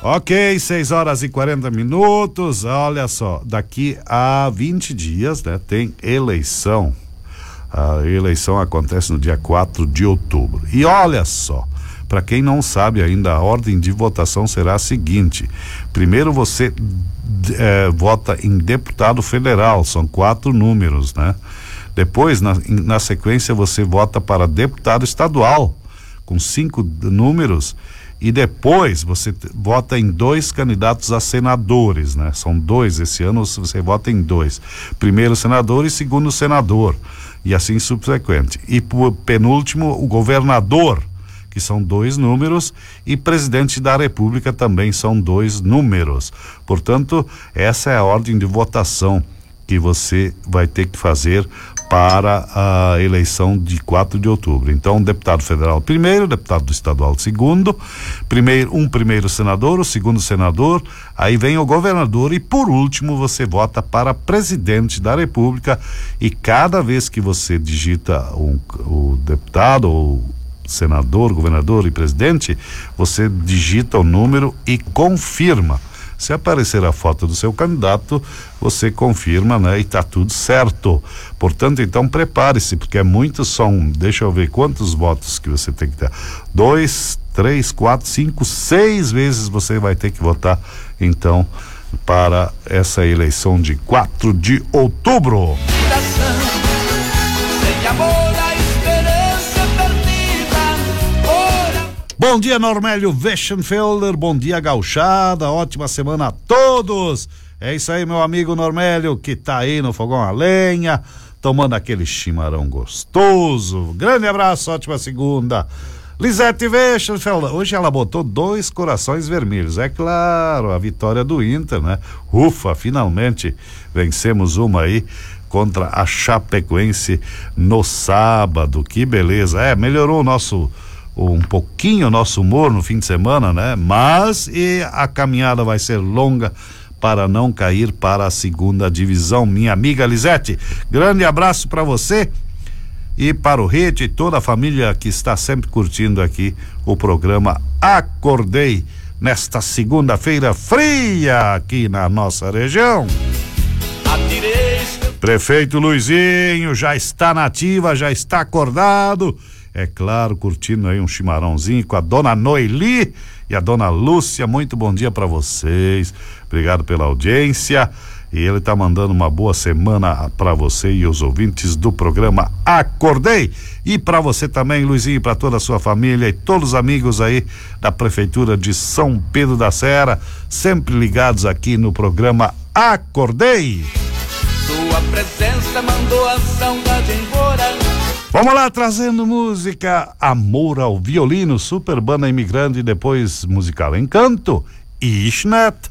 Ok, 6h40. Olha só, daqui a 20 dias, né, tem eleição. A eleição acontece no dia 4 de outubro. E olha só, para quem não sabe ainda, a ordem de votação será a seguinte: primeiro você vota em deputado federal, são 4 números, né? Depois, na sequência, você vota para deputado estadual, com 5 números, e depois você vota em 2 candidatos a senadores, né? São 2, esse ano você vota em 2. Primeiro senador e segundo senador, e assim subsequente. E por penúltimo, o governador, que são 2 números, e presidente da República também são 2 números. Portanto, essa é a ordem de votação que você vai ter que fazer para a eleição de 4 de outubro. Então, deputado federal primeiro, deputado estadual segundo, primeiro senador, o segundo senador, aí vem o governador e por último você vota para presidente da República, e cada vez que você digita o deputado ou senador, governador e presidente, você digita o número e confirma. Se aparecer a foto do seu candidato, você confirma, né? E tá tudo certo. Portanto, então prepare-se, porque é muito som. Deixa eu ver quantos votos que você tem que ter. 2, 3, 4, 5, 6 vezes você vai ter que votar, então, para essa eleição de 4 de outubro. Sem amor, a esperança perdida. Bom dia, Normélio Weschenfelder, bom dia, gauchada, ótima semana a todos. É isso aí, meu amigo Normélio, que tá aí no fogão a lenha, tomando aquele chimarrão gostoso. Grande abraço, ótima segunda. Lisete Weschenfelder, hoje ela botou 2 corações vermelhos, é claro, a vitória do Inter, né? Ufa, finalmente vencemos uma aí contra a Chapecoense no sábado, que beleza. Melhorou um pouquinho o nosso humor no fim de semana, né? Mas a caminhada vai ser longa para não cair para a segunda divisão, minha amiga Lisete. Grande abraço para você e para o Rede e toda a família que está sempre curtindo aqui o programa Acordei nesta segunda-feira fria aqui na nossa região. Prefeito Luizinho já está na ativa, já está acordado, é claro, curtindo aí um chimarrãozinho com a dona Noeli e a dona Lúcia. Muito bom dia para vocês, obrigado pela audiência, e ele tá mandando uma boa semana para você e os ouvintes do programa Acordei, e para você também, Luizinho, para toda a sua família e todos os amigos aí da Prefeitura de São Pedro da Serra, sempre ligados aqui no programa Acordei. Sua presença mandou a saudade embora. Vamos lá, trazendo música, Amor ao Violino, Super Banda Imigrante, depois musical Encanto e Ishnet.